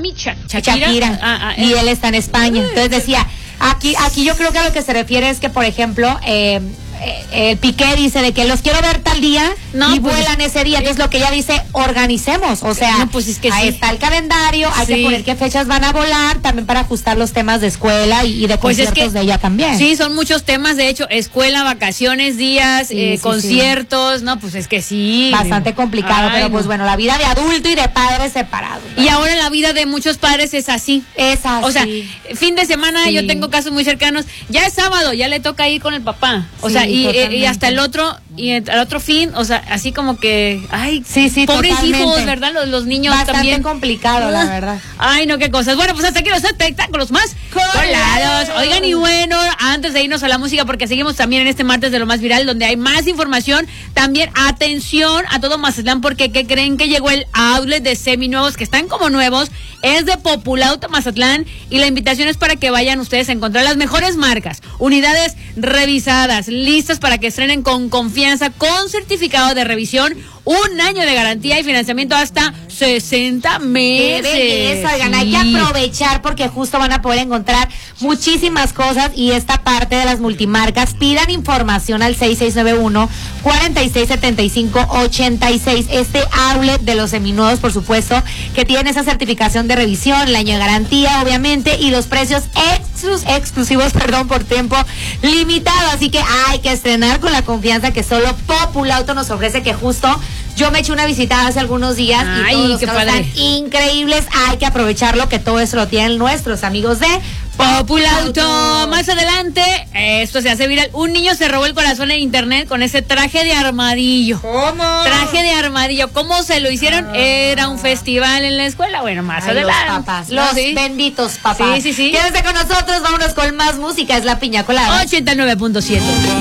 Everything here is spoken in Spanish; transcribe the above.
Shakira. Y él está en España. Entonces decía, aquí yo creo que a lo que se refiere es que, por ejemplo, Piqué dice de que los quiero ver tal día y vuelan ese día. Entonces lo que ella dice, organicemos, o sea, es que ahí está el calendario, hay que poner qué fechas van a volar, también para ajustar los temas de escuela y de conciertos de ella también. Sí, son muchos temas, de hecho, escuela, vacaciones, días, conciertos, no, pues es que sí. Bastante complicado, pero pues bueno, la vida de adulto y de padre separado. Y ahora la vida de muchos padres es así. O sea, fin de semana yo tengo casos muy cercanos, ya es sábado, ya le toca ir con el papá, o sea, y hasta el otro fin, o sea, así como que, pobres totalmente. Hijos, ¿verdad? Los niños bastante también. complicado, la verdad. Ay, no, qué cosas. Bueno, pues hasta aquí los espectáculos más colados. Oigan, y bueno, antes de irnos a la música, porque seguimos también en este martes de lo más viral, donde hay más información, también atención a todo Mazatlán, porque ¿qué creen? Que llegó el outlet de seminuevos, que están como nuevos, es de Populauto Mazatlán, y la invitación es para que vayan ustedes a encontrar las mejores marcas, unidades revisadas, listas para que estrenen con confianza, con certificado de revisión, 1 año de garantía y financiamiento hasta 60 meses. ¡Qué belleza! Oigan, hay que aprovechar porque justo van a poder encontrar muchísimas cosas y esta parte de las multimarcas. Pidan información al 6691-467586. Este outlet de los seminuevos, por supuesto, que tiene esa certificación de revisión, el año de garantía, obviamente, y los precios exclusivos, por tiempo limitado. Así que hay que estrenar con la confianza que solo Populauto nos ofrece, que justo yo me eché una visitada hace algunos días y todos los carros están increíbles. Hay que aprovecharlo, que todo eso lo tienen nuestros amigos de Populauto. Más adelante, esto se hace viral. Un niño se robó el corazón en internet con ese traje de armadillo. ¿Cómo? Traje de armadillo. ¿Cómo se lo hicieron? Era un festival en la escuela. Bueno, más adelante. Los papás, los benditos papás. Sí. Quédense con nosotros, vámonos con más música. Es la Piña Colada. 89.7.